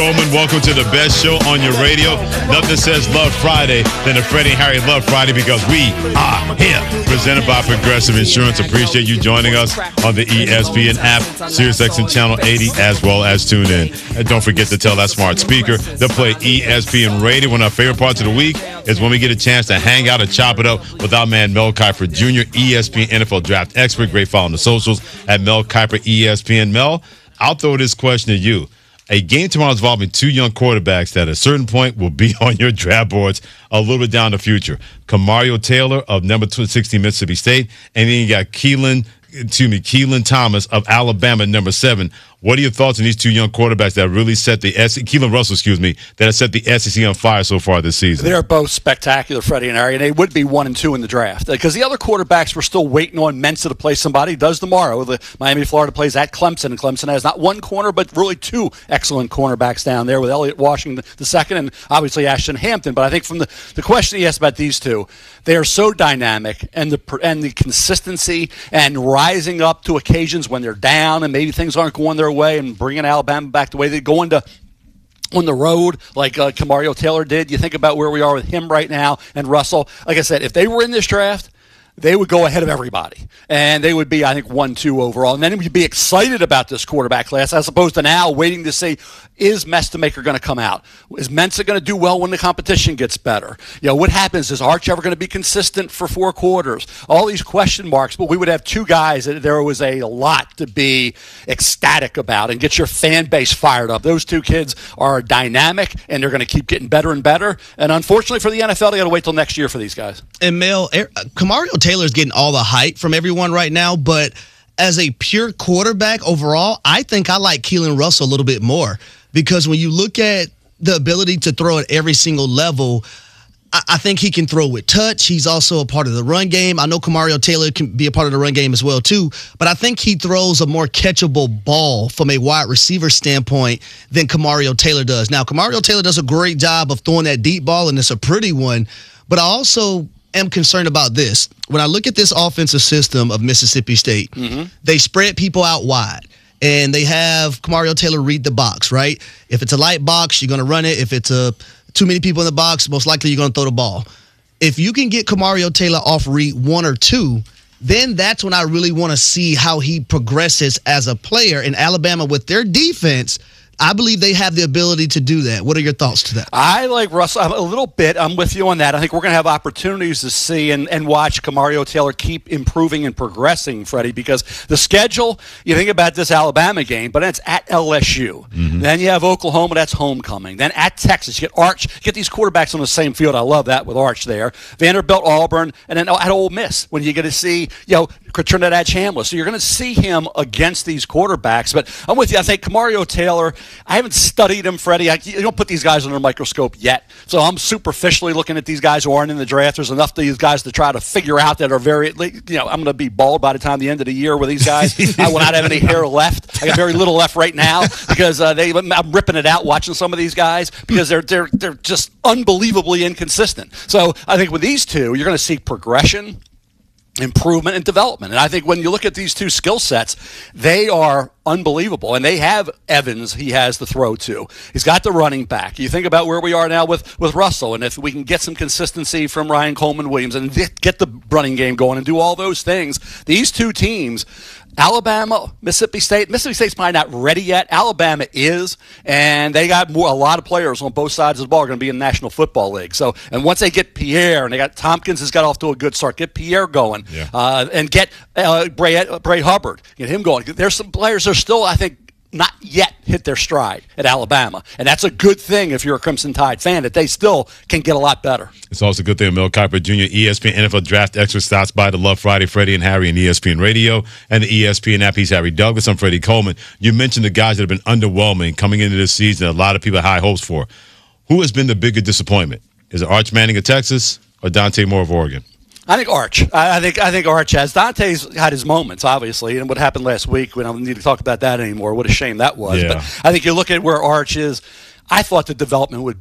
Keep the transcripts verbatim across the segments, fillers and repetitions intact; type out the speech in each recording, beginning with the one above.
Coleman, welcome to the best show on your radio. Nothing says Love Friday than the Freddie and Harry Love Friday because we are here. Presented by Progressive Insurance. Appreciate you joining us on the E S P N app, SiriusXM Channel eighty, as well as TuneIn. And don't forget to tell that smart speaker to play E S P N Radio. One of our favorite parts of the week is when we get a chance to hang out and chop it up with our man Mel Kiper Junior, E S P N N F L draft expert. Great follow on the socials at Mel Kiper E S P N. Mel, I'll throw this question to you. A game tomorrow involving two young quarterbacks that at a certain point will be on your draft boards a little bit down the future. Kamario Taylor of number sixty Mississippi State, and then you got Keelan, excuse me, Keelan Thomas of Alabama, number seven. What are your thoughts on these two young quarterbacks that really set the S E C, Keelan Russell, excuse me, that have set the S E C on fire so far this season? They're both spectacular, Freddie and Harry, and they would be one and two in the draft because the other quarterbacks were still waiting on Mensa to play somebody. He does tomorrow. The Miami, Florida plays at Clemson, and Clemson has not one corner but really two excellent cornerbacks down there with Elliott Washington the second and obviously Ashton Hampton. But I think from the, the question he asked about these two, they are so dynamic, and the and the consistency and rising up to occasions when they're down and maybe things aren't going their way and bringing Alabama back the way they go into on the road like uh, Kamario Taylor did. You think about where we are with him right now and Russell. Like I said, if they were in this draft, they would go ahead of everybody. And they would be, I think, one two overall. And then we'd be excited about this quarterback class as opposed to now waiting to see, is Mestamaker going to come out? Is Mensa going to do well when the competition gets better? You know, what happens? Is Arch ever going to be consistent for four quarters? All these question marks. But we would have two guys that there was a lot to be ecstatic about and get your fan base fired up. Those two kids are dynamic, and they're going to keep getting better and better. And unfortunately for the N F L, they got to wait till next year for these guys. And Mel, Kamario Taylor's getting all the hype from everyone right now, but as a pure quarterback overall, I think I like Keelan Russell a little bit more because when you look at the ability to throw at every single level, I, I think he can throw with touch. He's also a part of the run game. I know Kamario Taylor can be a part of the run game as well too, but I think he throws a more catchable ball from a wide receiver standpoint than Kamario Taylor does. Now, Kamario Taylor does a great job of throwing that deep ball, and it's a pretty one, but I also am concerned about this. When I look at this offensive system of Mississippi State, mm-hmm. they spread people out wide, and they have Kamario Taylor read the box, right? If it's a light box, you're going to run it. If it's a too many people in the box, most likely you're going to throw the ball. If you can get Kamario Taylor off read one or two, then that's when I really want to see how he progresses as a player. In Alabama, with their defense, I believe they have the ability to do that. What are your thoughts to that? I like Russell a little bit. I'm with you on that. I think we're going to have opportunities to see and, and watch Kamario Taylor keep improving and progressing, Freddie, because the schedule, you think about this Alabama game, but it's at L S U. Mm-hmm. Then you have Oklahoma, that's homecoming. Then at Texas, you get Arch, get these quarterbacks on the same field. I love that with Arch there. Vanderbilt, Auburn, and then at Ole Miss when you get to see, you know, Trinidad Chandler. So you're going to see him against these quarterbacks. But I'm with you. I think Kamario Taylor, I haven't studied him, Freddie. I, you don't put these guys under a microscope yet. So I'm superficially looking at these guys who aren't in the draft. There's enough of these guys to try to figure out that are very, you know, I'm going to be bald by the time the end of the year with these guys. I will not have any hair left. I got very little left right now because uh, they, I'm ripping it out watching some of these guys because they're they're they're just unbelievably inconsistent. So I think with these two, you're going to see progression, improvement, and development. And I think when you look at these two skill sets, they are unbelievable. And they have Evans, he has the throw to. He's got the running back. You think about where we are now with, with Russell, and if we can get some consistency from Ryan Coleman Williams and get the running game going and do all those things, these two teams, Alabama, Mississippi State. Mississippi State's probably not ready yet. Alabama is, and they got more. A lot of players on both sides of the ball are going to be in the National Football League. So, and once they get Pierre, and they got Tompkins has got off to a good start. Get Pierre going, yeah. uh, and get uh, Bray, Bray Hubbard, get him going. There's some players that are still, I think, not yet hit their stride at Alabama. And that's a good thing if you're a Crimson Tide fan, that they still can get a lot better. It's also a good thing Mel Kiper Junior, E S P N N F L Draft Extra, stops by the Love Friday, Freddie and Harry, and E S P N Radio, and the E S P N app. He's Harry Douglas. I'm Freddie Coleman. You mentioned the guys that have been underwhelming coming into this season, a lot of people had high hopes for. Who has been the bigger disappointment? Is it Arch Manning of Texas or Dante Moore of Oregon? I think Arch. I think I think Arch has. Dante's had his moments, obviously, and what happened last week, we don't need to talk about that anymore. What a shame that was. Yeah. But I think you look at where Arch is, I thought the development would be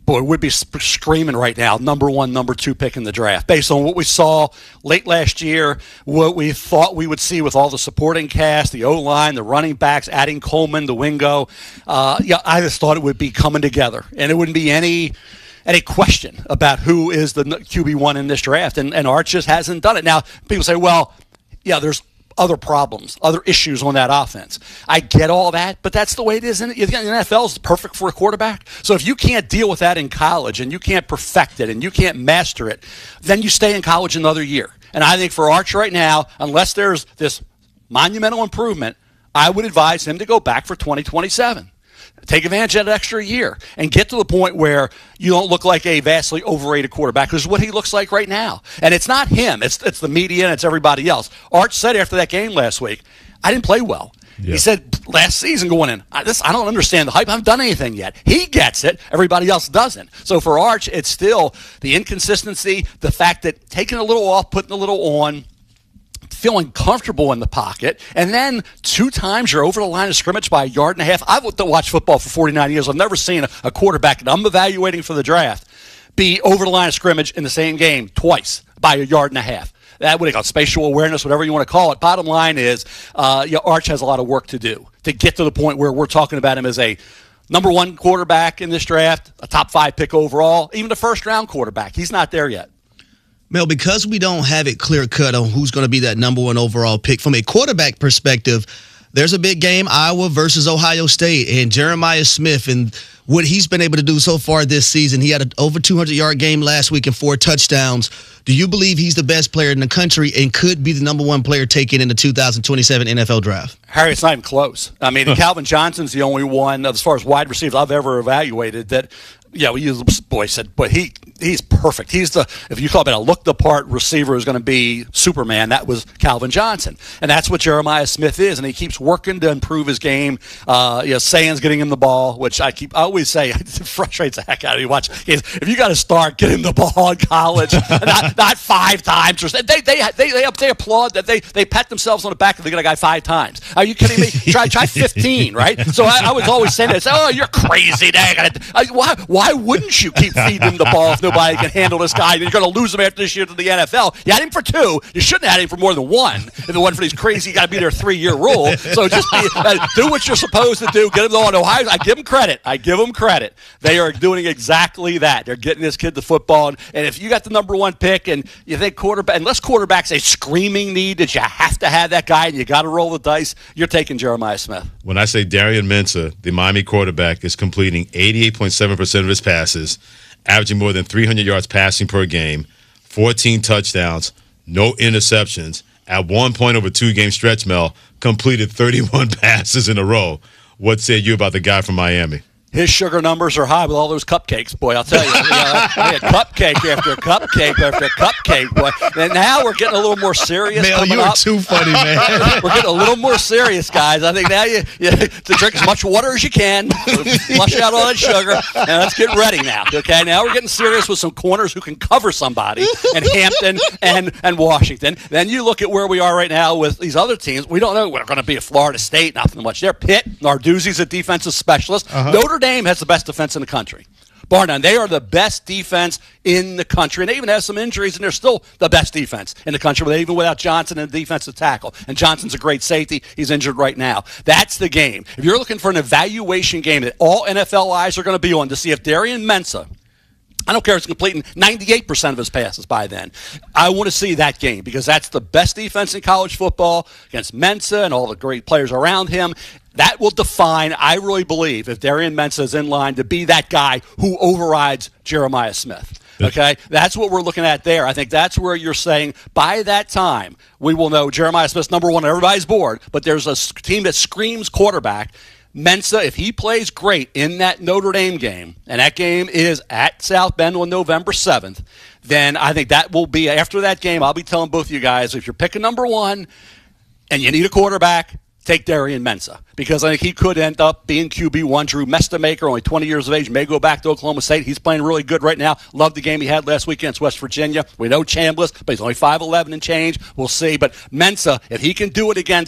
boy, we'd be screaming right now, number one, number two pick in the draft, based on what we saw late last year, what we thought we would see with all the supporting cast, the O-line, the running backs, adding Coleman, the Wingo. Uh, yeah, I just thought it would be coming together, and it wouldn't be any any question about who is the Q B one in this draft, and, and Arch just hasn't done it. Now, people say, well, yeah, there's other problems, other issues on that offense. I get all that, but that's the way it is. In the N F L is perfect for a quarterback. So if you can't deal with that in college and you can't perfect it and you can't master it, then you stay in college another year. And I think for Arch right now, unless there's this monumental improvement, I would advise him to go back for twenty twenty-seven. Take advantage of that extra year and get to the point where you don't look like a vastly overrated quarterback, because what he looks like right now. And it's not him. It's it's the media and it's everybody else. Arch said after that game last week, I didn't play well. Yeah. He said last season going in, I, this, I don't understand the hype. I haven't done anything yet. He gets it. Everybody else doesn't. So for Arch, it's still the inconsistency, the fact that taking a little off, putting a little on, feeling comfortable in the pocket, and then two times you're over the line of scrimmage by a yard and a half. I've watched football for forty-nine years. I've never seen a, a quarterback that I'm evaluating for the draft be over the line of scrimmage in the same game twice by a yard and a half. That what they call spatial awareness, whatever you want to call it. Bottom line is, uh, you know, Arch has a lot of work to do to get to the point where we're talking about him as a number one quarterback in this draft, a top five pick overall, even a first round quarterback. He's not there yet. Mel, because we don't have it clear cut on who's going to be that number one overall pick, from a quarterback perspective, there's a big game, Iowa versus Ohio State, and Jeremiah Smith and what he's been able to do so far this season. He had an over two hundred yard game last week and four touchdowns. Do you believe he's the best player in the country and could be the number one player taken in the two thousand twenty-seven N F L draft? Harry, it's not even close. I mean, Calvin Johnson's the only one, as far as wide receivers I've ever evaluated, that, yeah, we use boy said, but he he's perfect. He's the, if you call it a look the part receiver who's going to be Superman, that was Calvin Johnson, and that's what Jeremiah Smith is, and he keeps working to improve his game. Uh, you know, Sands getting him the ball, which I keep I always say it frustrates the heck out of me. Watch, if you got to start getting the ball in college, not not five times or they they they they, they applaud that they they pat themselves on the back if they get a guy five times. Are you kidding me? try try fifteen, right? So I, I was always saying this. Oh, you're crazy, dang! I, why why wouldn't you keep feeding him the ball if nobody can handle this guy? You're going to lose him after this year to the N F L. You had him for two. You shouldn't have had him for more than one. If it wasn't for these crazy, you got to be there three year rule. So just be, uh, do what you're supposed to do. Get him on Ohio. I give him credit. I give them credit. They are doing exactly that. They're getting this kid the football. And, and if you got the number one pick and you think quarterback, unless quarterback's a screaming need that you have to have that guy and you got to roll the dice, you're taking Jeremiah Smith. When I say Darian Mensah, the Miami quarterback, is completing eighty-eight point seven percent of his passes, averaging more than three hundred yards passing per game, fourteen touchdowns, no interceptions. At one point over two-game stretch, Mel, completed thirty-one passes in a row. What said you about the guy from Miami? His sugar numbers are high with all those cupcakes, boy. I'll tell you, you know, I had cupcake after cupcake after cupcake, boy. And now we're getting a little more serious. Mel, you are up. Too funny, man. We're getting a little more serious, guys. I think now you, you to drink as much water as you can, flush out all that sugar, and let's get ready now. Okay, now we're getting serious with some corners who can cover somebody in Hampton and and Washington. Then you look at where we are right now with these other teams. We don't know we're going to be at Florida State, nothing much there. Pitt, Narduzzi's a defensive specialist. Uh-huh. Notre Dame has the best defense in the country. Bar none. They are the best defense in the country. And they even have some injuries, and they're still the best defense in the country, even without Johnson and the defensive tackle. And Johnson's a great safety. He's injured right now. That's the game. If you're looking for an evaluation game that all N F L eyes are going to be on to see if Darian Mensah, I don't care if he's completing ninety-eight percent of his passes by then, I want to see that game because that's the best defense in college football against Mensah and all the great players around him. That will define, I really believe, if Darian Mensah is in line to be that guy who overrides Jeremiah Smith. Okay? That's what we're looking at there. I think that's where you're saying by that time we will know Jeremiah Smith's number one on everybody's board, but there's a team that screams quarterback. Mensah, if he plays great in that Notre Dame game, and that game is at South Bend on November seventh, then I think that will be, after that game, I'll be telling both of you guys, if you're picking number one and you need a quarterback, take Darian Mensah, because I think he could end up being Q B one. Drew Mestamaker, only twenty years of age, may go back to Oklahoma State. He's playing really good right now. Love the game he had last week against West Virginia. We know Chambliss, but he's only five eleven and change. We'll see. But Mensah, if he can do it against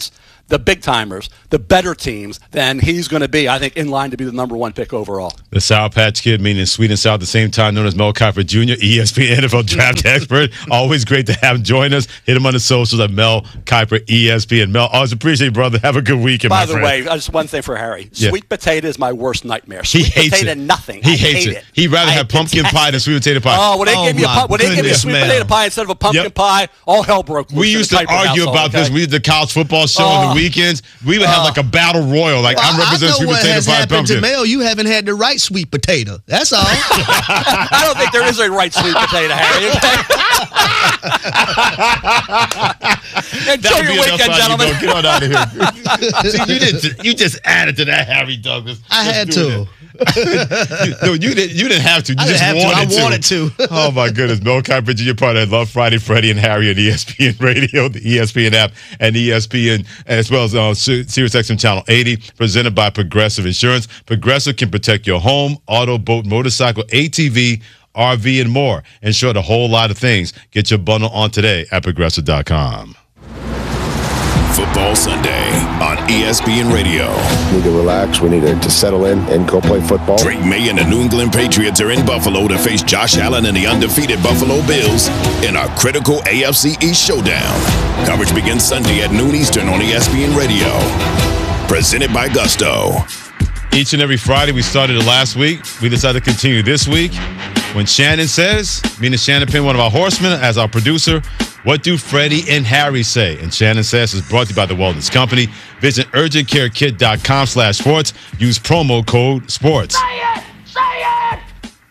the big timers, the better teams, then he's going to be, I think, in line to be the number one pick overall. The Sour Patch Kid, meaning sweet and sour at the same time, known as Mel Kiper Junior, E S P N N F L draft expert. Always great to have him join us. Hit him on the socials at Mel Kiper E S P N. Mel, always appreciate you, brother. Have a good weekend, By my the friend. way, just one thing for Harry. Yeah. Sweet potato is my worst nightmare. He Sweet hates potato, it. nothing. He I hates hate it. it. He'd rather I have pumpkin detest pie than sweet potato pie. Oh, when they Oh, gave me a my pump, when they gave me a goodness, sweet Mel. potato pie instead of a pumpkin Yep. pie, all hell broke loose. We in used the to Kiper argue household, about okay? this. We did the college football show on Oh. the weekends. We would have Oh. like a battle royal. Like, I'm I representing know sweet what potato has pie happened pumpkin. to Mel. You haven't had the right sweet potato. That's all. I don't think there is a right sweet potato, Harry. Enjoy That'll your be enough weekend, out of you, gentlemen. though. Get on out of here. See, you, didn't, you just added to that, Harry Douglas. I Just had doing to. it. No, you didn't. You didn't have to. You I just didn't have to. wanted I wanted to. Oh my goodness, Mel Kiper Junior part of Love Friday, Freddie and Harry on E S P N Radio, the E S P N app, and E S P N, as well as on Sirius X M Channel eighty, presented by Progressive Insurance. Progressive can protect your home, auto, boat, motorcycle, A T V, R V, and more. Insure a whole lot of things. Get your bundle on today at progressive dot com. Football Sunday on E S P N Radio. We need to relax. We need to, to settle in and go play football. Drake May and the New England Patriots are in Buffalo to face Josh Allen and the undefeated Buffalo Bills in a critical A F C East showdown. Coverage begins Sunday at noon Eastern on E S P N Radio. Presented by Gusto. Each and every Friday, we started it last week. We decided to continue this week. When Shannon says, meaning Shannon Penn, one of our horsemen, as our producer, what do Freddie and Harry say? And Shannon Says is brought to you by the Wellness Company. Visit urgent care kit dot com slash sports. Use promo code SPORTS. Say it! Say it!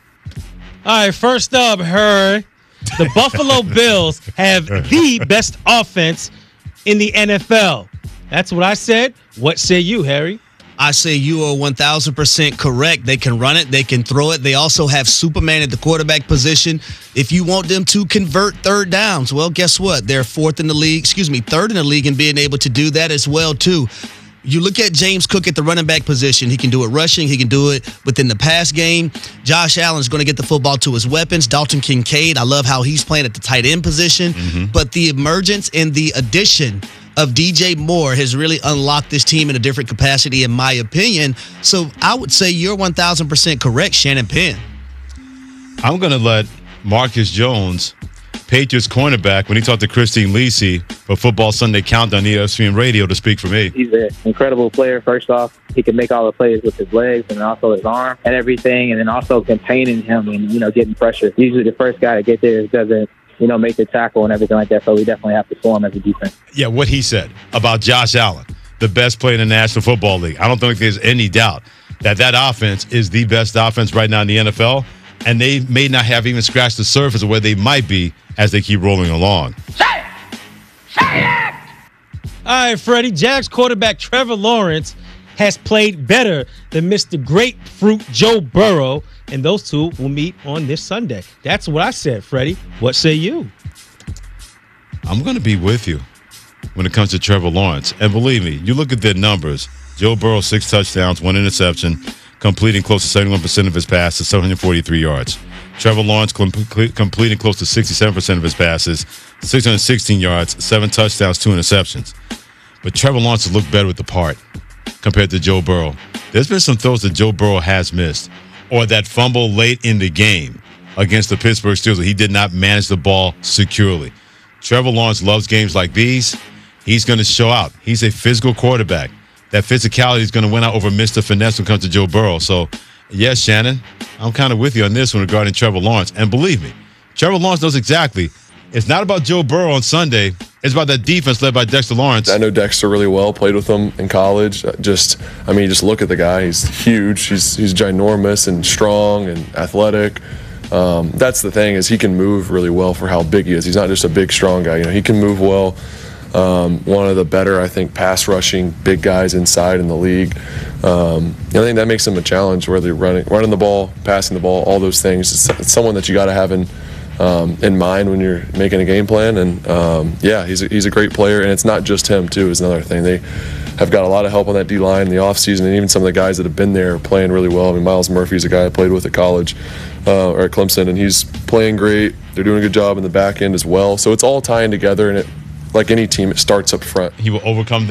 All right, first up, her, the Buffalo Bills have the best offense in the N F L. That's what I said. What say you, Harry? I say you are one thousand percent correct. They can run it. They can throw it. They also have Superman at the quarterback position. If you want them to convert third downs, well, guess what? They're fourth in the league, excuse me, third in the league in being able to do that as well, too. You look at James Cook at the running back position. He can do it rushing. He can do it within the pass game. Josh Allen's going to get the football to his weapons. Dalton Kincaid, I love how he's playing at the tight end position. Mm-hmm. But the emergence and the addition of D J Moore has really unlocked this team in a different capacity, in my opinion. So I would say you're one thousand percent correct, Shannon Penn. I'm going to let Marcus Jones, Patriots cornerback, when he talked to Christine Lisi for Football Sunday Countdown E S P N Radio, to speak for me. He's an incredible player. First off, he can make all the plays with his legs and also his arm and everything, and then also containing him and, you know, getting pressure. Usually the first guy to get there doesn't, you know, make the tackle and everything like that, so we definitely have to form as a defense. Yeah, what he said about Josh Allen, the best player in the National Football League. I don't think there's any doubt that that offense is the best offense right now in the N F L, and they may not have even scratched the surface of where they might be as they keep rolling along. Say it! Say it! All right, Freddie. Jags quarterback Trevor Lawrence has played better than Mister Grapefruit Joe Burrow, and those two will meet on this Sunday. That's what I said, Freddie. What say you? I'm going to be with you when it comes to Trevor Lawrence. And believe me, you look at their numbers. Joe Burrow, six touchdowns, one interception, completing close to seventy-one percent of his passes, seven hundred forty-three yards. Trevor Lawrence com- completing close to sixty-seven percent of his passes, six hundred sixteen yards, seven touchdowns, two interceptions. But Trevor Lawrence has looked better with the part compared to Joe Burrow. There's been some throws that Joe Burrow has missed, or that fumble late in the game against the Pittsburgh Steelers. He did not manage the ball securely. Trevor Lawrence loves games like these. He's going to show out. He's a physical quarterback. That physicality is going to win out over Mister Finesse when it comes to Joe Burrow. So, yes, Shannon, I'm kind of with you on this one regarding Trevor Lawrence. And believe me, Trevor Lawrence knows exactly. It's not about Joe Burrow on Sunday. It's about that defense led by Dexter Lawrence. I know Dexter really well, played with him in college. Just, I mean, just look at the guy. He's huge. He's he's ginormous and strong and athletic. Um, that's the thing, is he can move really well for how big he is. He's not just a big, strong guy. You know, he can move well. Um, one of the better, I think, pass rushing big guys inside in the league. Um, I think that makes him a challenge, whether you're running, running the ball, passing the ball, all those things. It's, it's someone that you got to have in um, in mind when you're making a game plan. And um, yeah, he's a, he's a great player, and it's not just him too. Is another thing. They have got a lot of help on that D line in the offseason, and even some of the guys that have been there are playing really well. I mean, Miles Murphy's a guy I played with at college uh, or at Clemson, and he's playing great. They're doing a good job in the back end as well. So it's all tying together, and it. Like any team, it starts up front. He will overcome that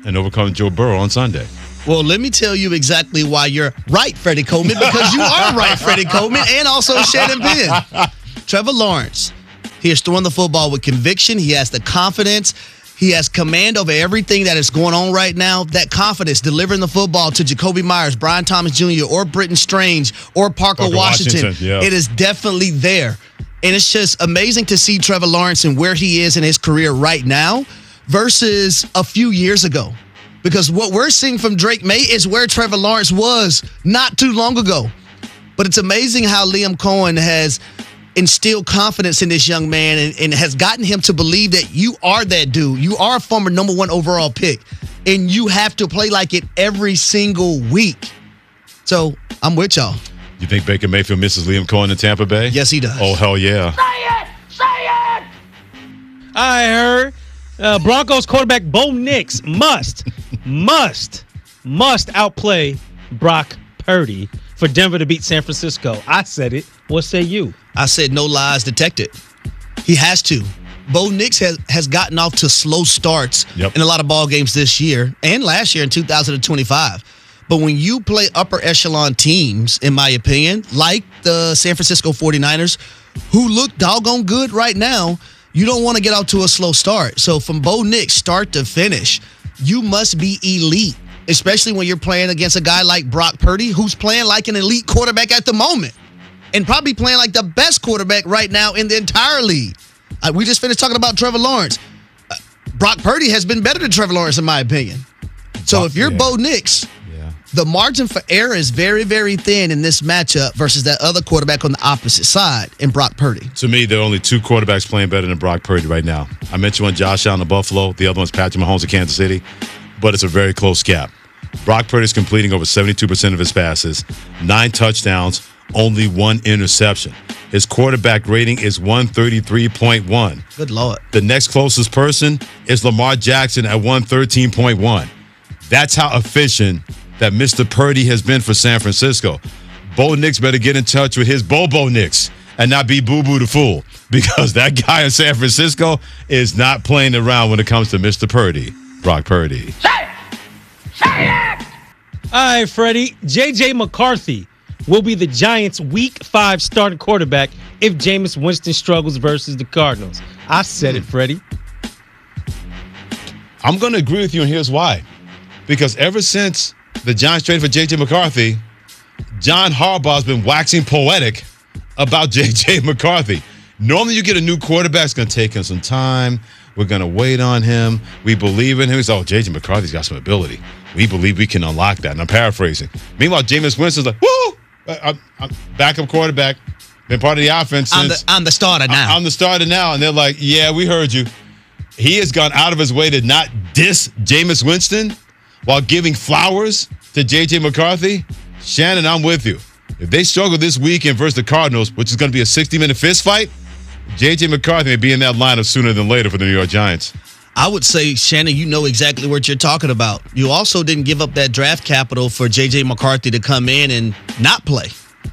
and overcome Joe Burrow on Sunday. Well, let me tell you exactly why you're right, Freddie Coleman, because you are right, Freddie Coleman, and also Shannon Penn. Trevor Lawrence, he is throwing the football with conviction. He has the confidence. He has command over everything that is going on right now. That confidence, delivering the football to Jacoby Myers, Brian Thomas Junior, or Britton Strange, or Parker, Parker Washington. Washington yeah. It is definitely there. And it's just amazing to see Trevor Lawrence and where he is in his career right now versus a few years ago. Because what we're seeing from Drake May is where Trevor Lawrence was not too long ago. But it's amazing how Liam Cohen has instilled confidence in this young man and, and has gotten him to believe that you are that dude. You are a former number one overall pick, and you have to play like it every single week. So I'm with y'all. You think Baker Mayfield misses Liam Cohen in Tampa Bay? Yes, he does. Oh, hell yeah. Say it! Say it! I heard uh, Broncos quarterback Bo Nix must, must, must outplay Brock Purdy for Denver to beat San Francisco. I said it. What say you? I said no lies detected. He has to. Bo Nix has, has gotten off to slow starts yep. in a lot of ball games this year and last year in two thousand twenty-five. But when you play upper echelon teams, in my opinion, like the San Francisco forty-niners, who look doggone good right now, you don't want to get out to a slow start. So from Bo Nix, start to finish, you must be elite, especially when you're playing against a guy like Brock Purdy, who's playing like an elite quarterback at the moment and probably playing like the best quarterback right now in the entire league. Uh, we just finished talking about Trevor Lawrence. Uh, Brock Purdy has been better than Trevor Lawrence, in my opinion. So if you're yeah. Bo Nix, yeah. the margin for error is very, very thin in this matchup versus that other quarterback on the opposite side in Brock Purdy. To me, there are only two quarterbacks playing better than Brock Purdy right now. I mentioned one, Josh Allen of Buffalo. The other one's Patrick Mahomes of Kansas City. But it's a very close gap. Brock Purdy is completing over seventy-two percent of his passes, nine touchdowns, only one interception. His quarterback rating is one thirty-three point one. Good Lord. The next closest person is Lamar Jackson at one thirteen point one. That's how efficient that Mister Purdy has been for San Francisco. Bo Nix better get in touch with his Bobo Nix and not be Boo Boo the Fool, because that guy in San Francisco is not playing around when it comes to Mister Purdy, Brock Purdy. Say it! Say it! All right, Freddie. J J. McCarthy will be the Giants' Week five starting quarterback if Jameis Winston struggles versus the Cardinals. I said it, Freddie. I'm going to agree with you, and here's why. Because ever since the Giants traded for J J. McCarthy, John Harbaugh's been waxing poetic about J J. McCarthy. Normally you get a new quarterback, it's going to take him some time. We're going to wait on him. We believe in him. He's, oh, J J. McCarthy's got some ability. We believe we can unlock that. And I'm paraphrasing. Meanwhile, Jameis Winston's like, woo! I'm, I'm backup quarterback. Been part of the offense since. I'm the, I'm the starter now. I'm the starter now. And they're like, yeah, we heard you. He has gone out of his way to not diss Jameis Winston while giving flowers to J J. McCarthy. Shannon, I'm with you. If they struggle this weekend versus the Cardinals, which is going to be a sixty-minute fist fight, J J. McCarthy may be in that lineup sooner than later for the New York Giants. I would say, Shannon, you know exactly what you're talking about. You also didn't give up that draft capital for J J. McCarthy to come in and not play.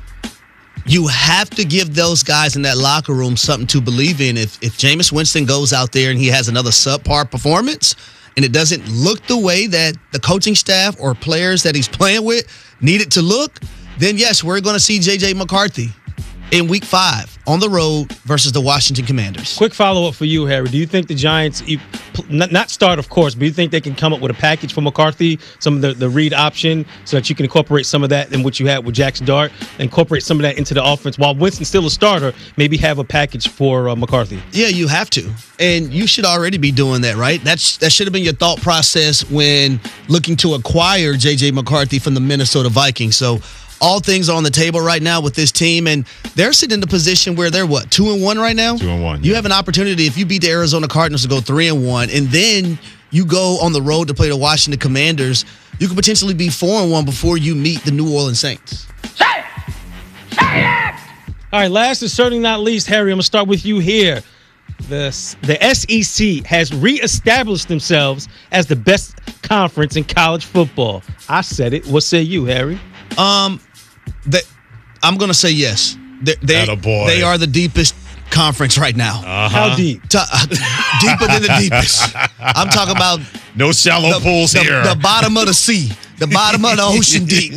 You have to give those guys in that locker room something to believe in. If if Jameis Winston goes out there and he has another subpar performance and it doesn't look the way that the coaching staff or players that he's playing with need it to look, then yes, we're going to see J J. McCarthy in week five on the road versus the Washington Commanders. Quick follow-up for you, Harry. Do you think the Giants, not start, of course, but do you think they can come up with a package for McCarthy, some of the, the read option, so that you can incorporate some of that in what you had with Jackson Dart, incorporate some of that into the offense while Winston's still a starter, maybe have a package for uh, McCarthy? Yeah, you have to. And you should already be doing that, right? That's, that should have been your thought process when looking to acquire J J. McCarthy from the Minnesota Vikings. So all things are on the table right now with this team, and they're sitting in a position where they're what, two and one right now? Two and one. You yeah. have an opportunity if you beat the Arizona Cardinals to go three and one, and then you go on the road to play the Washington Commanders. You could potentially be four and one before you meet the New Orleans Saints. Say it! Say it! All right, last and certainly not least, Harry, I'm gonna start with you here. The the S E C has reestablished themselves as the best conference in college football. I said it. What say you, Harry? Um. They, I'm going to say yes. They, they, they are the deepest conference right now. Uh-huh. How deep? To, uh, deeper than the deepest. I'm talking about No shallow the, pools the, here. The bottom of the sea. The bottom of the ocean deep.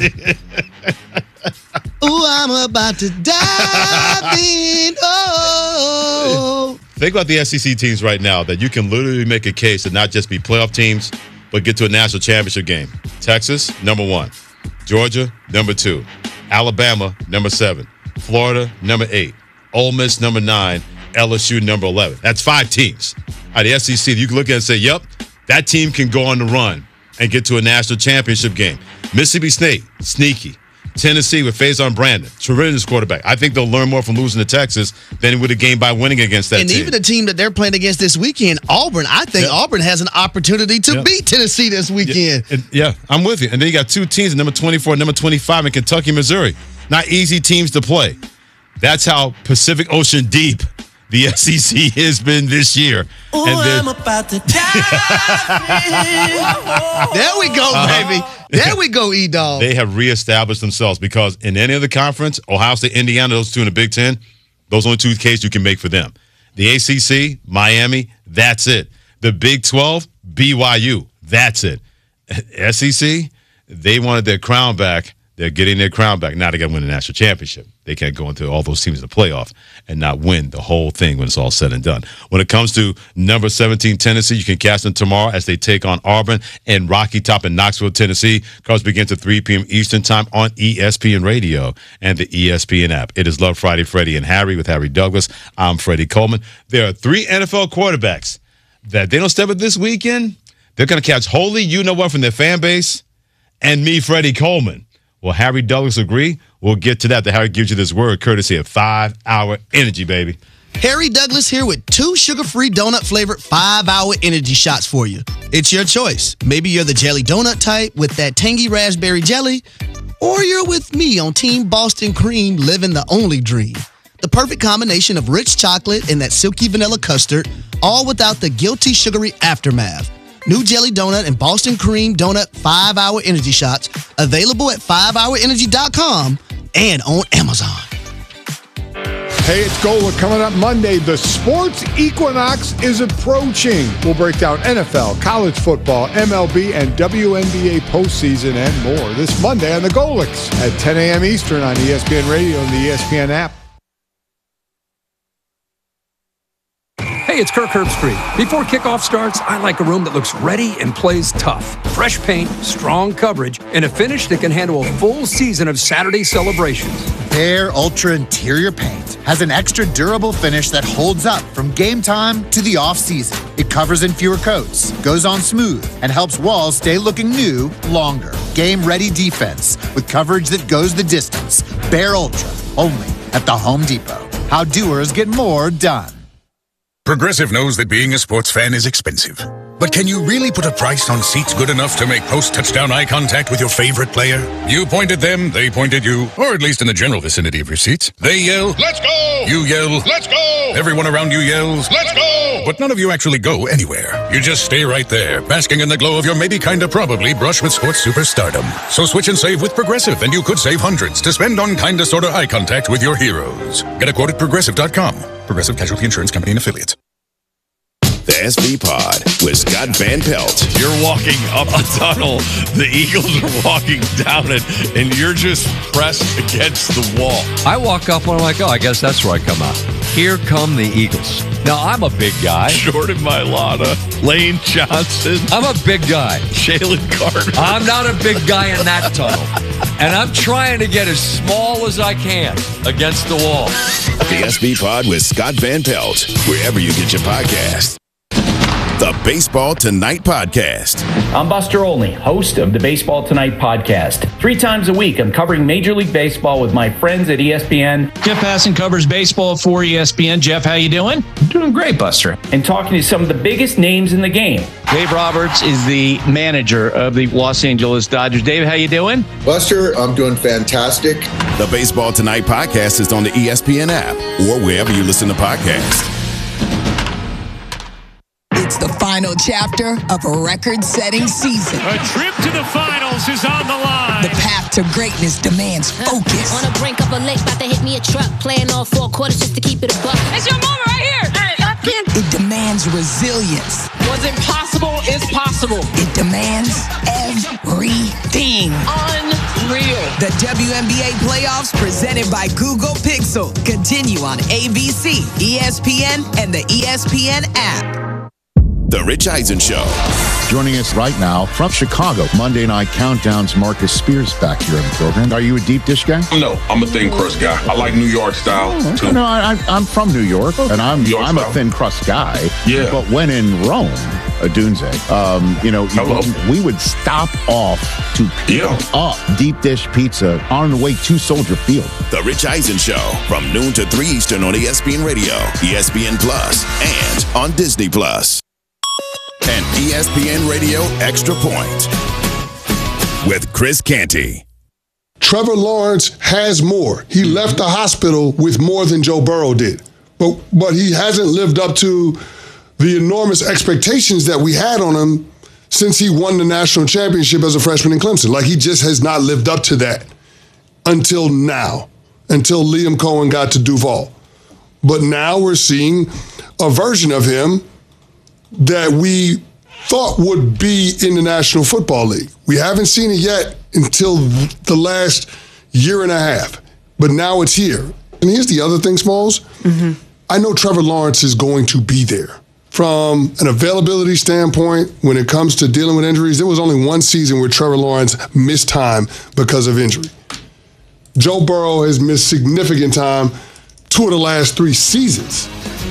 Ooh, I'm about to dive in. Oh. Think about the S E C teams right now that you can literally make a case to not just be playoff teams, but get to a national championship game. Texas, number one. Georgia, number two. Alabama, number seven. Florida, number eight. Ole Miss, number nine. L S U, number eleven. That's five teams. Out of the S E C, you can look at it and say, yep, that team can go on the run and get to a national championship game. Mississippi State, sneaky. Tennessee with Faison Brandon, tremendous quarterback. I think they'll learn more from losing to Texas than it would have gained by winning against that and team. And even the team that they're playing against this weekend, Auburn, I think yep. Auburn has an opportunity to yep. beat Tennessee this weekend. Yeah. And, yeah, I'm with you. And then you got two teams, number twenty-four and number twenty-five in Kentucky, Missouri. Not easy teams to play. That's how Pacific Ocean deep the S E C has been this year. Ooh, and then, I'm about to die. There we go, baby. Uh, there we go, E-Dog. They have reestablished themselves because in any other conference, Ohio State, Indiana, those two in the Big Ten, those are only two cases you can make for them. The A C C, Miami, that's it. The Big twelve, B Y U, that's it. S E C, they wanted their crown back. They're getting their crown back. Now they got to win the national championship. They can't go into all those teams in the playoff and not win the whole thing when it's all said and done. When it comes to number seventeen, Tennessee, you can catch them tomorrow as they take on Auburn and Rocky Top in Knoxville, Tennessee. Cards begins at three p.m. Eastern Time on E S P N Radio and the E S P N app. It is Love Friday, Freddie and Harry with Harry Douglas. I'm Freddie Coleman. There are three N F L quarterbacks that they don't step up this weekend. They're going to catch wholly you-know-what from their fan base and me, Freddie Coleman. Will Harry Douglas agree? We'll get to that. The Harry gives you this word courtesy of five-hour energy, baby. Harry Douglas here with two sugar-free donut-flavored five-hour energy shots for you. It's your choice. Maybe you're the jelly donut type with that tangy raspberry jelly, or you're with me on Team Boston Cream living the only dream. The perfect combination of rich chocolate and that silky vanilla custard, all without the guilty sugary aftermath. New Jelly Donut and Boston Cream Donut five-hour energy shots available at five hour energy dot com and on Amazon. Hey, it's Gola coming up Monday. The sports equinox is approaching. We'll break down N F L, college football, M L B, and W N B A postseason and more this Monday on the Golix at ten a.m. Eastern on E S P N Radio and the E S P N app. Hey, it's Kirk Herbstreit. Before kickoff starts, I like a room that looks ready and plays tough. Fresh paint, strong coverage, and a finish that can handle a full season of Saturday celebrations. Behr Ultra Interior Paint has an extra durable finish that holds up from game time to the off-season. It covers in fewer coats, goes on smooth, and helps walls stay looking new longer. Game-ready defense with coverage that goes the distance. Behr Ultra, only at the Home Depot. How doers get more done. Progressive knows that being a sports fan is expensive. But can you really put a price on seats good enough to make post-touchdown eye contact with your favorite player? You point at them, they point at you, or at least in the general vicinity of your seats. They yell, "Let's go!" You yell, "Let's go!" Everyone around you yells, "Let's go!" But none of you actually go anywhere. You just stay right there, basking in the glow of your maybe kinda probably brush with sports superstardom. So switch and save with Progressive, and you could save hundreds to spend on kinda sorta eye contact with your heroes. Get a quote at progressive dot com. Progressive Casualty Insurance Company and Affiliates. The S V Pod with Scott Van Pelt. You're walking up a tunnel. The Eagles are walking down it, and you're just pressed against the wall. I walk up and I'm like, oh, I guess that's where I come out. Here come the Eagles. Now, I'm a big guy. Jordan Mailata, Lane Johnson. I'm a big guy. Jalen Carter. I'm not a big guy in that tunnel. And I'm trying to get as small as I can against the wall. The S V Pod with Scott Van Pelt, wherever you get your podcast. The Baseball Tonight Podcast. I'm Buster Olney, host of the Baseball Tonight Podcast. Three times a week, I'm covering Major League Baseball with my friends at E S P N. Jeff Passan covers baseball for E S P N. Jeff, how you doing? I'm doing great, Buster. And talking to some of the biggest names in the game. Dave Roberts is the manager of the Los Angeles Dodgers. Dave, how you doing? Buster, I'm doing fantastic. The Baseball Tonight Podcast is on the E S P N app or wherever you listen to podcasts. It's the final chapter of a record-setting season. A trip to the finals is on the line. The path to greatness demands focus. On the brink of a lake, about to hit me a truck. Playing all four quarters just to keep it a buck. It's your moment right here. Hey, I can't. It demands demands resilience. What's impossible is possible. It demands everything. Unreal. The W N B A playoffs presented by Google Pixel continue on A B C, E S P N, and the E S P N app. The Rich Eisen Show. Joining us right now from Chicago, Monday Night Countdown's Marcus Spears back here on the program. Are you a deep dish guy? No, I'm a thin crust guy. I like New York style, oh, too. No, I, I'm from New York, and I'm I'm style. a thin crust guy. Yeah. But when in Rome, a Dunze, um, you know, Hello. we would stop off to pick yeah. up deep dish pizza on the way to Soldier Field. The Rich Eisen Show from noon to three Eastern on E S P N Radio, E S P N Plus, and on Disney Plus. And E S P N Radio Extra Point with Chris Canty. Trevor Lawrence has more. He left the hospital with more than Joe Burrow did. But but he hasn't lived up to the enormous expectations that we had on him since he won the national championship as a freshman in Clemson. Like, he just has not lived up to that until now, until Liam Cohen got to Duval. But now we're seeing a version of him that we thought would be in the National Football League. We haven't seen it yet until the last year and a half, but now it's here. And here's the other thing, Smalls. Mm-hmm. I know Trevor Lawrence is going to be there. From an availability standpoint, when it comes to dealing with injuries, there was only one season where Trevor Lawrence missed time because of injury. Joe Burrow has missed significant time two of the last three seasons.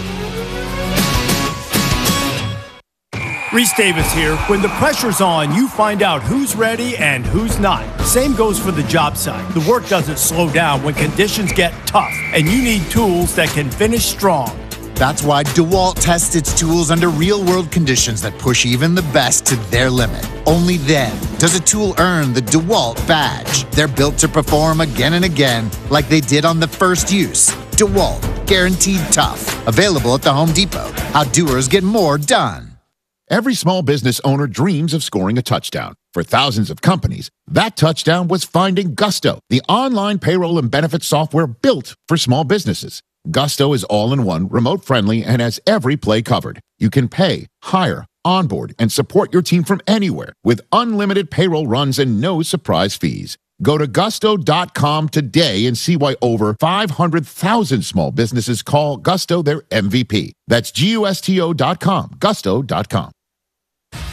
Reese Davis here. When the pressure's on, you find out who's ready and who's not. Same goes for the job site. The work doesn't slow down when conditions get tough, and you need tools that can finish strong. That's why DeWalt tests its tools under real-world conditions that push even the best to their limit. Only then does a tool earn the DeWalt badge. They're built to perform again and again like they did on the first use. DeWalt, guaranteed tough. Available at the Home Depot. How doers get more done. Every small business owner dreams of scoring a touchdown. For thousands of companies, that touchdown was finding Gusto, the online payroll and benefits software built for small businesses. Gusto is all-in-one, remote-friendly, and has every play covered. You can pay, hire, onboard, and support your team from anywhere with unlimited payroll runs and no surprise fees. Go to gusto dot com today and see why over five hundred thousand small businesses call Gusto their M V P. That's G U S T O dot com, gusto dot com.